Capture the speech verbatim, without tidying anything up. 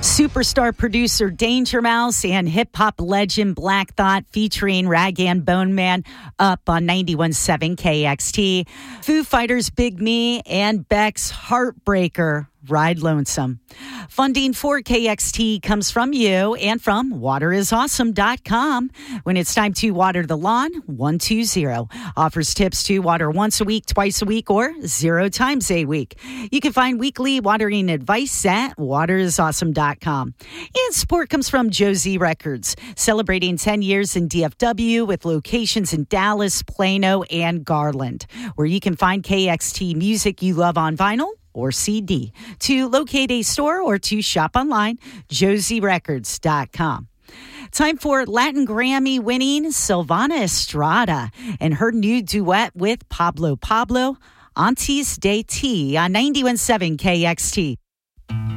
Superstar producer Danger Mouse and hip-hop legend Black Thought featuring Rag and Bone Man up on ninety-one point seven K X T. Foo Fighters' Big Me and Beck's Heartbreaker, Ride Lonesome. Funding for K X T comes from you and from water is awesome dot com. When it's time to water the lawn, one two zero offers tips to water once a week, twice a week, or zero times a week. You can find weekly watering advice at water is awesome dot com. And support comes from Josie Records, celebrating ten years in D F W with locations in Dallas, Plano, and Garland, where you can find K X T music you love on vinyl or C D. To locate a store or to shop online, josie records dot com. Time for Latin Grammy winning Silvana Estrada and her new duet with Pablo Pablo, Antes de Ti on ninety-one point seven K X T.